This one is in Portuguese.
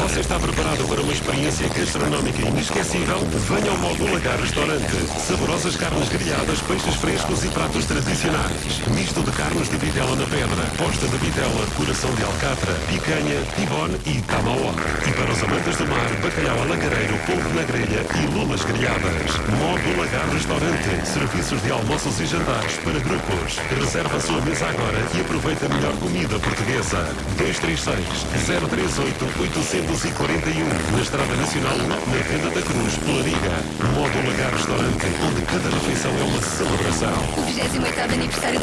Você está preparado para uma experiência gastronómica inesquecível? Venha ao Módulo Lagar Restaurante. Saborosas carnes grelhadas, peixes frescos e pratos tradicionais. Misto de carnes de vitela na pedra, posta de vitela, coração de alcatra, picanha, tibone e tamaó. E para os amantes do mar, bacalhau a lagareiro, polvo na grelha e lulas grelhadas. Módulo Lagar Restaurante. Serviços de almoços e jantares para grupos. Reserva a sua mesa agora e aproveita a melhor comida portuguesa. 236-038-841. Na Estrada Nacional 1, na Venda da Cruz, Lariga. Módulo Lagar Restaurante, onde cada refeição é uma celebração. O 28º aniversário